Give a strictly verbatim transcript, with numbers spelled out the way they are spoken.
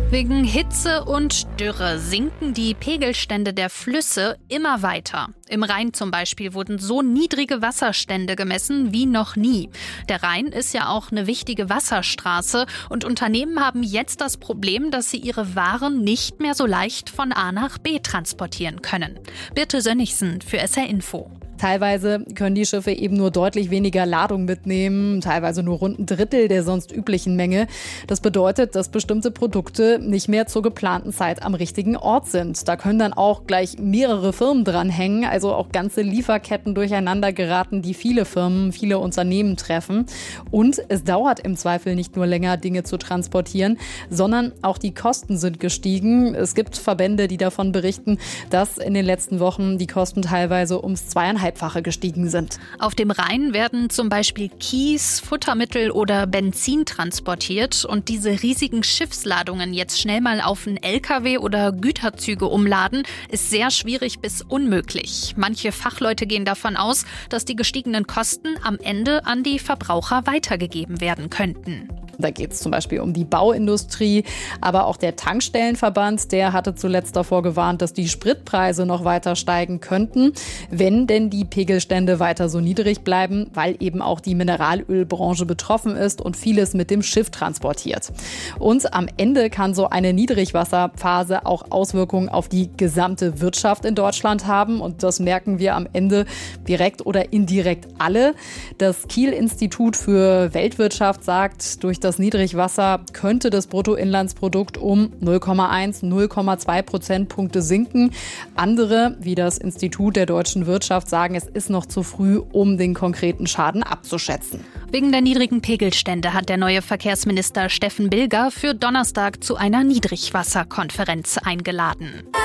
Wegen Hitze und Dürre sinken die Pegelstände der Flüsse immer weiter. Im Rhein zum Beispiel wurden so niedrige Wasserstände gemessen wie noch nie. Der Rhein ist ja auch eine wichtige Wasserstraße und Unternehmen haben jetzt das Problem, dass sie ihre Waren nicht mehr so leicht von A nach B transportieren können. Birte Sönnigsen für S R Info. Teilweise können die Schiffe eben nur deutlich weniger Ladung mitnehmen, teilweise nur rund ein Drittel der sonst üblichen Menge. Das bedeutet, dass bestimmte Produkte nicht mehr zur geplanten Zeit am richtigen Ort sind. Da können dann auch gleich mehrere Firmen dranhängen, also auch ganze Lieferketten durcheinander geraten, die viele Firmen, viele Unternehmen treffen. Und es dauert im Zweifel nicht nur länger, Dinge zu transportieren, sondern auch die Kosten sind gestiegen. Es gibt Verbände, die davon berichten, dass in den letzten Wochen die Kosten teilweise ums zweieinhalb Fache gestiegen sind. Auf dem Rhein werden zum Beispiel Kies, Futtermittel oder Benzin transportiert und diese riesigen Schiffsladungen jetzt schnell mal auf einen L K W oder Güterzüge umladen, ist sehr schwierig bis unmöglich. Manche Fachleute gehen davon aus, dass die gestiegenen Kosten am Ende an die Verbraucher weitergegeben werden könnten. Da geht es zum Beispiel um die Bauindustrie, aber auch der Tankstellenverband, der hatte zuletzt davor gewarnt, dass die Spritpreise noch weiter steigen könnten, wenn denn die Pegelstände weiter so niedrig bleiben, weil eben auch die Mineralölbranche betroffen ist und vieles mit dem Schiff transportiert. Und am Ende kann so eine Niedrigwasserphase auch Auswirkungen auf die gesamte Wirtschaft in Deutschland haben und das merken wir am Ende direkt oder indirekt alle. Das Kiel-Institut für Weltwirtschaft sagt, durch das Niedrigwasser könnte das Bruttoinlandsprodukt um null Komma eins, null Komma zwei Prozentpunkte sinken. Andere, wie das Institut der deutschen Wirtschaft, sagen, es ist noch zu früh, um den konkreten Schaden abzuschätzen. Wegen der niedrigen Pegelstände hat der neue Verkehrsminister Steffen Bilger für Donnerstag zu einer Niedrigwasserkonferenz eingeladen.